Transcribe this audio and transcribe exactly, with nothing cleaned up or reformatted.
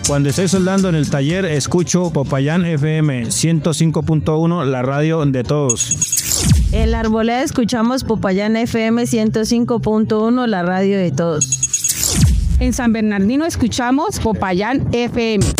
Cuando estoy soldando en el taller, escucho Popayán F M ciento cinco punto uno, la radio de todos. En la Arboleda escuchamos Popayán F M ciento cinco punto uno, la radio de todos. En San Bernardino escuchamos Popayán F M.